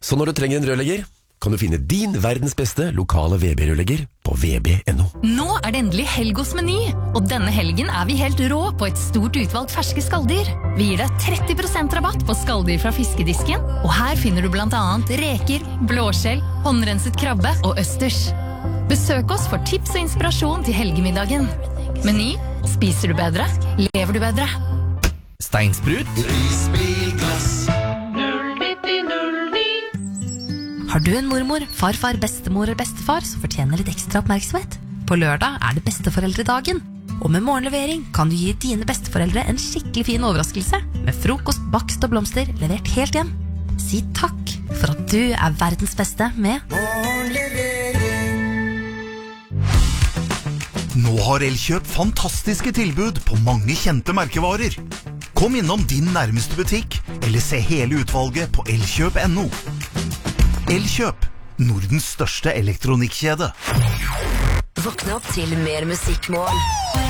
Så når du trenger en rørlegger, kan du finne din verdens beste lokale VB-rørlegger på vb.no. Nå det endelig helg hos Meny, og denne helgen vi helt rå på et stort utvalg ferske skalldyr. Vi gir deg 30% rabatt på skalldyr fra fiskedisken, og her finner du blant annet reker, blåskjell, håndrenset krabbe og østers. Besøk oss for tips og inspirasjon til helgemiddagen. Meny, spiser du bedre, lever du bedre. Steinsprut, Risbilglass. Har du en mormor, farfar, bestemor eller bestefar som fortjener litt ekstra oppmerksomhet? På lørdag det besteforeldredagen, og med morgenlevering kan du gi dine besteforeldre en skikkelig fin overraskelse med frokost, bakst og blomster levert helt hjem. Si takk for at du verdens beste med Morgenlevering. Nå har Elkjøp fantastiske tilbud på mange kjente merkevarer. Kom innom din nærmeste butikk, eller se hele utvalget på elkjøp.no. Elkjøp, Nordens største elektronikkjede. Våkne opp til mer musikkmål.